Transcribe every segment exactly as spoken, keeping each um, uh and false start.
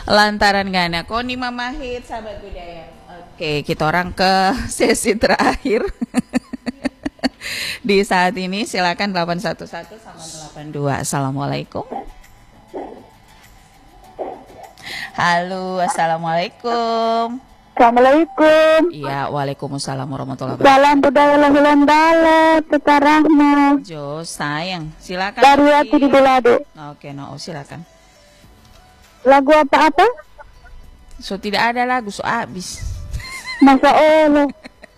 Lantaran gak ada Koni Mama Hit, sahabat budaya. Oke, kita orang ke sesi terakhir. Di saat ini silakan delapan satu satu sama delapan dua. Assalamualaikum. Halo, assalamualaikum. Assalamualaikum. Iya, waalaikumsalam warahmatullahi wabarakatuh. Salam budaya lahiran dalat, Teta Rahma. Jo, sayang, silakan. Dari hati di Belado. Oke, no, silakan. Lagu apa-apa? So tidak ada lagu, so abis. Masa Allah.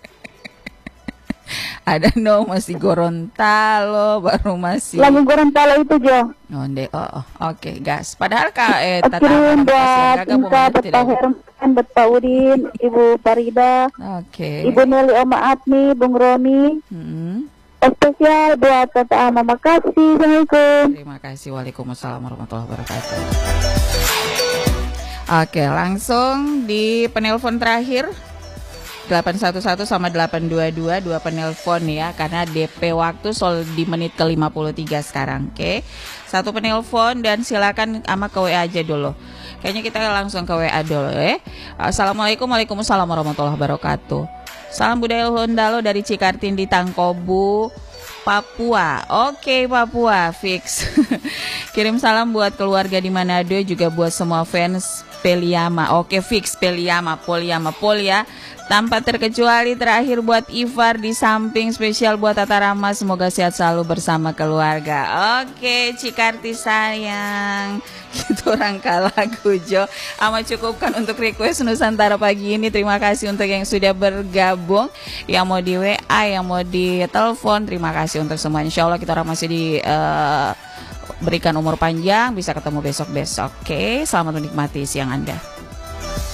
Ada no, masih Gorontalo, baru masih. Lagu Gorontalo itu Jo. Onde, oh, oh oke, okay, gas. Padahal kak, eh, tata Kirim buat Inka, Bapak Herman, Bapak Udin, Ibu Farida, Oke. Ibu Nelly, Oma Atmi, Bung Romi. Hmm. Spesial buat Tata Ama. Makasih. Assalamualaikum. Terima kasih. Waalaikumsalam warahmatullahi wabarakatuh. Oke, langsung di penelpon terakhir delapan satu satu sama delapan dua dua, dua penelpon ya, karena D P waktu sol di menit ke lima puluh tiga sekarang. Oke. Satu penelpon dan silakan ama ke W A aja dulu. Kayaknya kita langsung ke W A dulu ya. Assalamualaikum. Waalaikumsalam warahmatullahi wabarakatuh. Salam budaya Hondalo dari Cikartin di Tangkobu, Papua. Oke, Papua fix. Kirim salam buat keluarga di Manado, juga buat semua fans Peliama. Oke, fix Peliama, Poliama, Polia. Tanpa terkecuali terakhir buat Ivar di samping, spesial buat Tata Rama, semoga sehat selalu bersama keluarga. Oke, Cikarti sayang. Gitu rangka lagu Jo. Ama cukupkan untuk request Nusantara pagi ini. Terima kasih untuk yang sudah bergabung, yang mau di W A, yang mau di telepon. Terima kasih untuk semua. Insya Allah kita orang masih di uh, berikan umur panjang, bisa ketemu besok-besok. Oke, selamat menikmati siang Anda.